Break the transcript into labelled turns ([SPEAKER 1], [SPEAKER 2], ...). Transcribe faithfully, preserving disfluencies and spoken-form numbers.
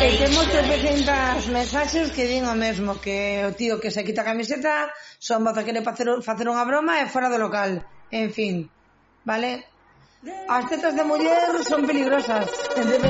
[SPEAKER 1] E temos trescentas mensaxes que din o mesmo, que o tío que se quita a camiseta só moza quere facer, facer unha broma e fora do local. En fin, vale? As tetas de muller son peligrosas.